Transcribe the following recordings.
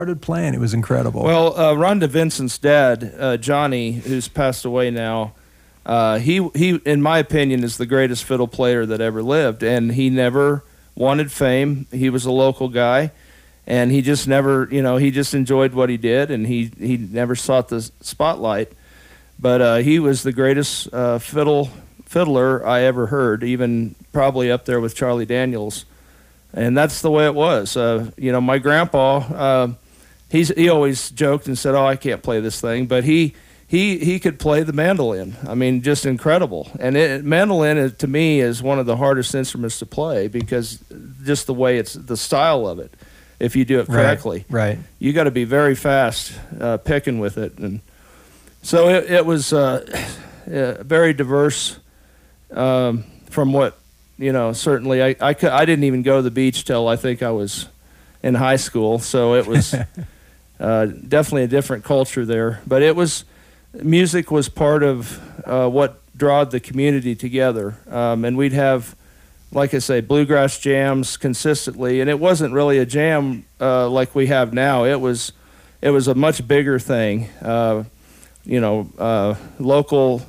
started playing. It was incredible. Well, Rhonda Vincent's dad, Johnny, who's passed away now, he, in my opinion, is the greatest fiddle player that ever lived, and he never wanted fame. He was a local guy, and he just never, he just enjoyed what he did, and he never sought the spotlight. But he was the greatest fiddler I ever heard, even probably up there with Charlie Daniels. And that's the way it was. My grandpa, he always joked and said, "Oh, I can't play this thing," but he could play the mandolin. I mean, just incredible. And mandolin, to me, is one of the hardest instruments to play because just the way it's the style of it. If you do it correctly, right. You got to be very fast picking with it, and so it was very diverse from what. Certainly I didn't even go to the beach till I think I was in high school, so it was definitely a different culture there. But music was part of what drawed the community together, and we'd have, like I say, bluegrass jams consistently, and it wasn't really a jam like we have now. It was a much bigger thing. Local.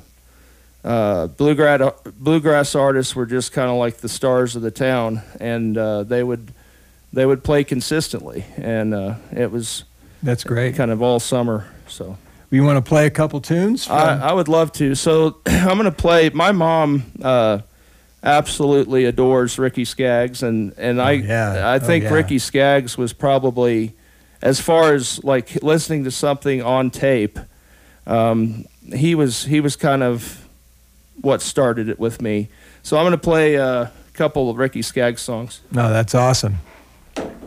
Bluegrass artists were just kind of like the stars of the town, and they would play consistently, and that's great. Kind of all summer. So you want to play a couple tunes? I would love to. So I'm going to play. My mom absolutely adores Ricky Skaggs, and I think Ricky Skaggs was probably, as far as like listening to something on tape, he was kind of what started it with me. So I'm going to play a couple of Ricky Skaggs songs. No, that's awesome.